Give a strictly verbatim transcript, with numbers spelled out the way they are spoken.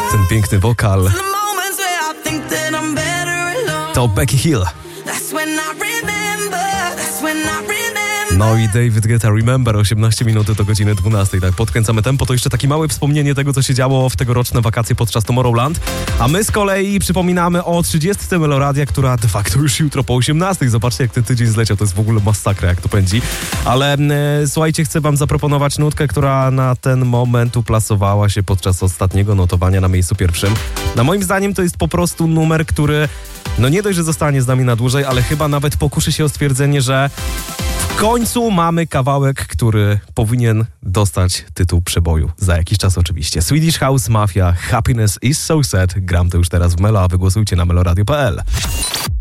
Ten piękny wokal to Becky Hill. No i David Guetta, Remember, osiemnaście minut do godziny dwunastej. Tak, podkręcamy tempo. To jeszcze takie małe wspomnienie tego, co się działo w tegoroczne wakacje podczas Tomorrowland. A my z kolei przypominamy o trzydziestce Meloradia, która de facto już jutro po osiemnastej. Zobaczcie, jak ten tydzień zleciał. To jest w ogóle masakra, jak to pędzi. Ale e, słuchajcie, chcę wam zaproponować nutkę, która na ten moment uplasowała się podczas ostatniego notowania na miejscu pierwszym. Na moim zdaniem to jest po prostu numer, który no nie dość, że zostanie z nami na dłużej, ale chyba nawet pokuszy się o stwierdzenie, że w końcu mamy kawałek, który powinien dostać tytuł przeboju. Za jakiś czas oczywiście. Swedish House Mafia, Happiness is so sad. Gram to już teraz w Melo, a wy głosujcie na meloradio kropka p l.